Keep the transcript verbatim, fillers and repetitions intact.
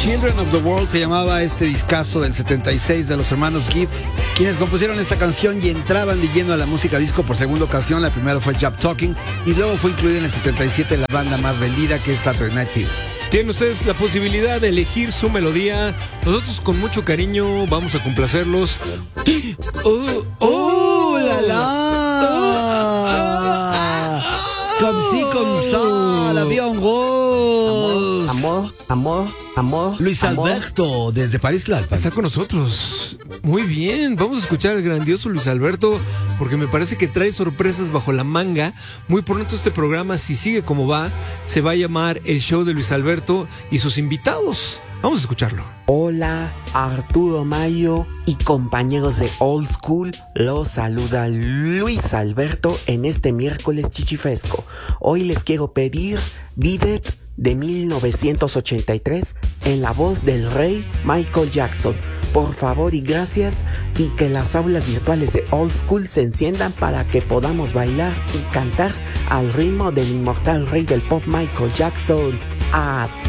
Children of the World se llamaba este discazo del setenta y seis de los hermanos Gibb, quienes compusieron esta canción y entraban de lleno a la música disco por segunda ocasión. La primera fue Jab Talking y luego fue incluida en el setenta y siete la banda más vendida, que es Saturday Night Fever. Tienen ustedes la posibilidad de elegir su melodía. Nosotros con mucho cariño vamos a complacerlos. ¡Oh, oh la la! Comme si, comme ça, la vie en rose. Amor, amor, amor. Luis amor. Alberto, desde París, Tlalpan. Está con nosotros. Muy bien, vamos a escuchar al grandioso Luis Alberto, porque me parece que trae sorpresas bajo la manga. Muy pronto este programa, si sigue como va, se va a llamar El Show de Luis Alberto y sus invitados. Vamos a escucharlo. Hola, Arturo Mayo y compañeros de Old School, los saluda Luis Alberto en este miércoles chichifresco. Hoy les quiero pedir Beat It de mil novecientos ochenta y tres en la voz del rey Michael Jackson. Por favor y gracias, y que las aulas virtuales de Old School se enciendan para que podamos bailar y cantar al ritmo del inmortal rey del pop Michael Jackson. Así